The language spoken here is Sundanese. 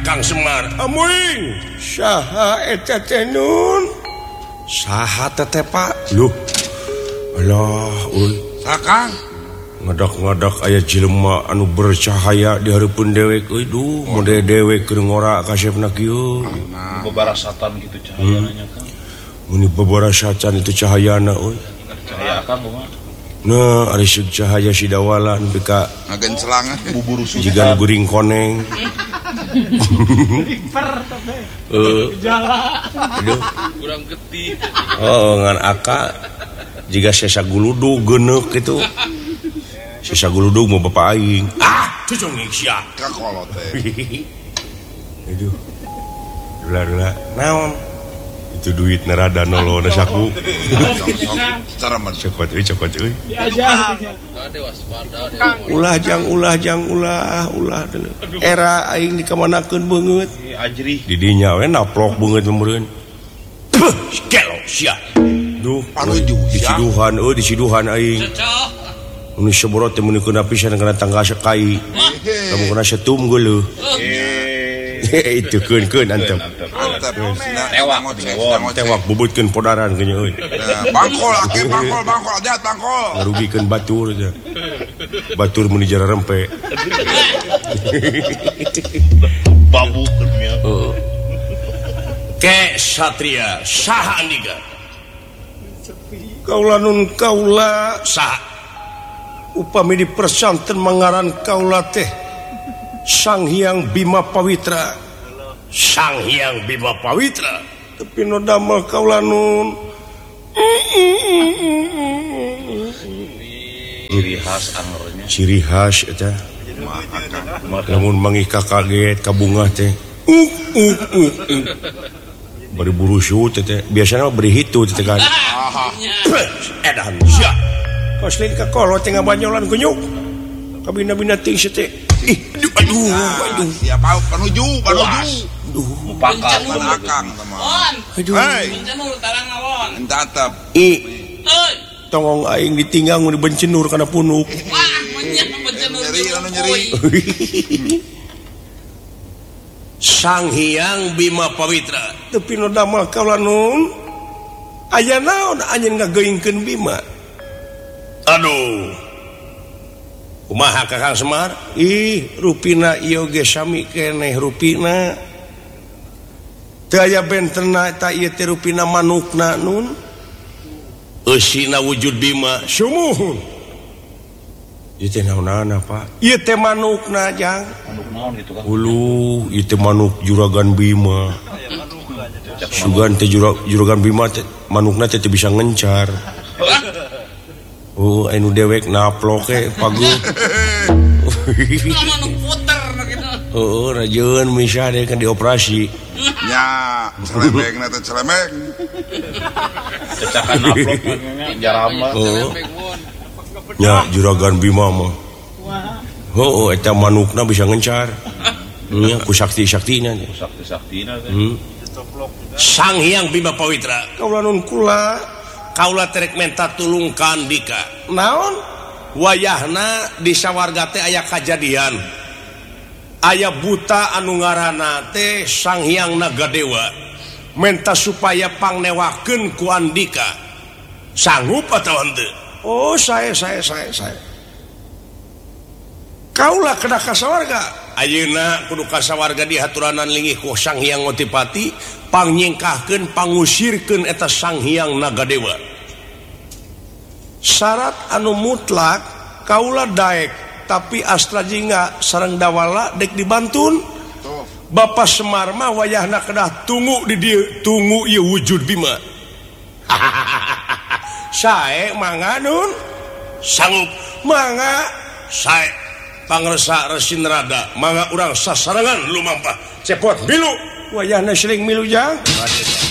Kakang Semar amuing saha eta teh nun saha teh Pak luh alah Kakang ngadak-ngadak aya jelema anu bercahaya di hareupeun dewek euy duh mode dewek keur ngora kasepna kieu bebarasatan gitu cahayana Kang mun bebarasatan itu cahayana euy cahaya Kang kumaha nah ari seug cahaya sidawalan bika ngagen celang bubur susu jigan guring koneng aduh kurang getih ngan aka jika sesa guludug geneuk kitu sesa guludug mau bapak aing cucung sia kakolot teh aduh dula naon itu duit nerada nolo nasaku cara mah cokot euy ulah ulah era aing dikamanakeun beungeut ajrih di dinya we naplok beungeut meureun kelo sia duh di siduhan aing nu seborot teh mun kena pisan kana tangga sakai kamu kena setum geuleuh itu keun antep tewak bubutkeun podaran ke nya euy bangkol jahat bangkol ngarugikeun batur aja batur mun dijara rempe babu nya ke satria saha andiga kaula nun kaula saha upami di persanten mangaran kaula teh Sang Hyang Bima Pawitra Sang Hyang Bima Pawitra tapi no damel kaula nun ciri khas eta lamun mangih kaget kabungah teh bari buru syut teh biasana beri hitu teh kan edan sia paslin ka kolot teh ngabanyolan kunyuk kabina-bina ting teh aduh siap panuju mupakat akang aduh bencenur tarang ngawon entatap tongong aing ditinggang mun bencenur kana punuk wah menyen bencenur nyeri Sang Hyang Bima Pawitra tapi no damel kaula nun aya naon anjeun ngageuingkeun Bima aduh kumaha Kakang Semar rupina ieu ge sami keneh rupina teu aya bentenna eta ieu teh rupina manukna nun eusina wujud Bima sumuhun ieu teh naonana Pak ieu teh manukna jang manuk naon gitu kan ulu ieu teh manuk juragan Bima sugan teh juragan Bima teh manukna teh bisa ngencar anu dewek naplok paguh manuk puter gitu rajeun misah deh kan dioperasi nya celebek teh celebek cecakan naplok jaram mah nya juragan Bima mah eta manukna bisa ngencar nya ku sakti-saktina Sang Hyang Bima Pawitra kaula nun kula kaula terek menta tulung ka Andika naon wayahna di sawarga teh aya kajadian aya buta anu ngaranna teh Sang Hyang Nagadewa menta supaya pangnewakeun ku Andika sanggup atawa henteu oh saya kaula kena ka sawarga ayeuna kudu ka sawarga dihaturanan linggih ku Sang Hyang Ngotipati pangnyengkahkeun pangusirkeun eta Sang Hyang Nagadewa syarat anu mutlak kaula daek tapi astra jingga sareng dawala dek dibantun Bapak Semar mah wayahna kedah tunggu di dieu tunggu ieu wujud Bima sae mangga nun sanggup mangga sae pangresa Resi Nerada mangga urang sasarengan lumampah cepot milu wayahna sering milu jang